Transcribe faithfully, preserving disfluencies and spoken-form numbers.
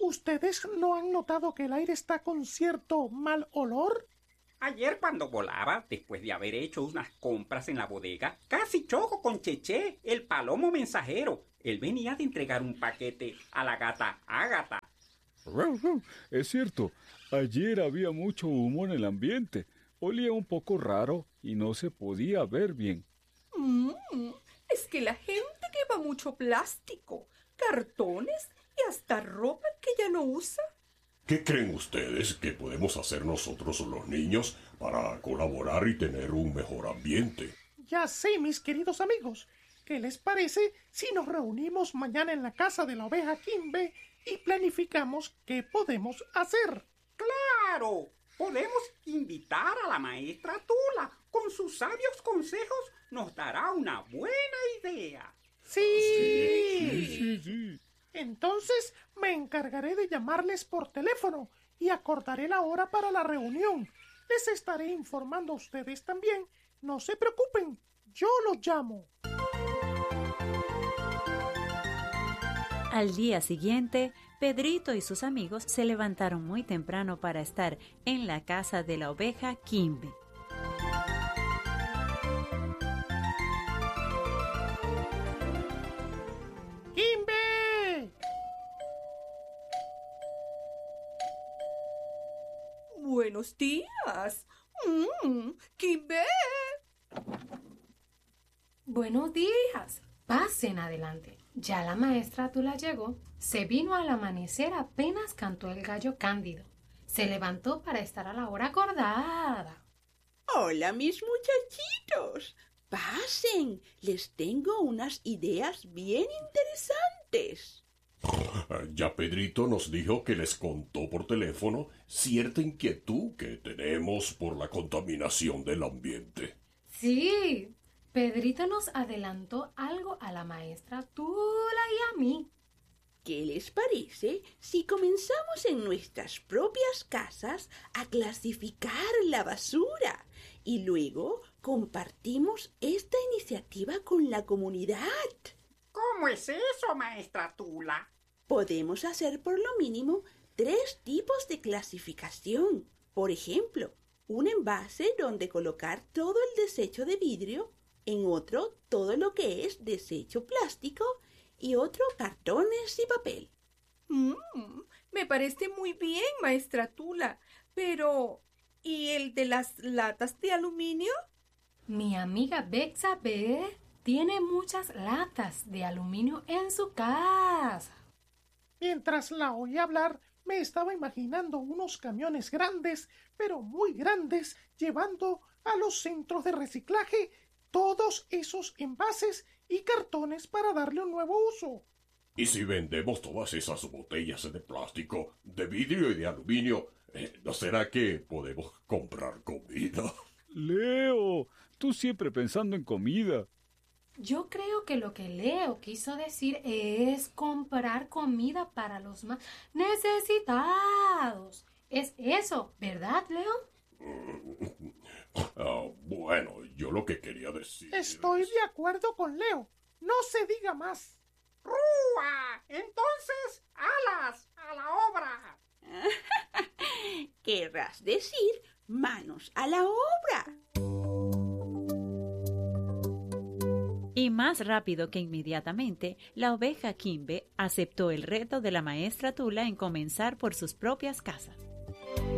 ¿Ustedes no han notado que el aire está con cierto mal olor? Ayer cuando volaba, después de haber hecho unas compras en la bodega, casi choco con Cheché, el palomo mensajero. Él venía de entregar un paquete a la gata Ágata. Es cierto, ayer había mucho humo en el ambiente. Olía un poco raro y no se podía ver bien. Mm, es que la gente lleva mucho plástico, cartones y hasta ropa que ya no usa. ¿Qué creen ustedes que podemos hacer nosotros los niños para colaborar y tener un mejor ambiente? Ya sé, mis queridos amigos. ¿Qué les parece si nos reunimos mañana en la casa de la oveja Kimbe y planificamos qué podemos hacer? ¡Claro! Podemos invitar a la maestra Tula. Con sus sabios consejos nos dará una buena idea. ¡Sí! Sí, sí, sí. Entonces me encargaré de llamarles por teléfono y acordaré la hora para la reunión. Les estaré informando a ustedes también. No se preocupen, yo los llamo. Al día siguiente, Pedrito y sus amigos se levantaron muy temprano para estar en la casa de la oveja Kimbe. ¡Kimbe! Buenos días. Mm, Kimbe. Buenos días. Pasen adelante. Ya la maestra Tula llegó. Se vino al amanecer apenas cantó el gallo Cándido. Se levantó para estar a la hora acordada. Hola, mis muchachitos. Pasen. Les tengo unas ideas bien interesantes. Ya Pedrito nos dijo que les contó por teléfono cierta inquietud que tenemos por la contaminación del ambiente. Sí, Pedrito nos adelantó algo a la maestra Tula y a mí. ¿Qué les parece si comenzamos en nuestras propias casas a clasificar la basura y luego compartimos esta iniciativa con la comunidad? ¿Cómo es eso, maestra Tula? Podemos hacer por lo mínimo tres tipos de clasificación. Por ejemplo, un envase donde colocar todo el desecho de vidrio, en otro todo lo que es desecho plástico y otro cartones y papel. Mm, me parece muy bien, maestra Tula. Pero, ¿y el de las latas de aluminio? Mi amiga Bexa B tiene muchas latas de aluminio en su casa. Mientras la oí hablar, me estaba imaginando unos camiones grandes, pero muy grandes, llevando a los centros de reciclaje todos esos envases y cartones para darle un nuevo uso. Y si vendemos todas esas botellas de plástico, de vidrio y de aluminio, eh, ¿no será que podemos comprar comida? Leo, tú siempre pensando en comida. Yo creo que lo que Leo quiso decir es comprar comida para los más necesitados. Es eso, ¿verdad, Leo? Uh, bueno, yo lo que quería decir... Estoy es... de acuerdo con Leo. No se diga más. ¡Rúa! Entonces, ¡alas! ¡A la obra! Querrás decir, manos a la obra. Y más rápido que inmediatamente, la oveja Kimbe aceptó el reto de la maestra Tula en comenzar por sus propias casas.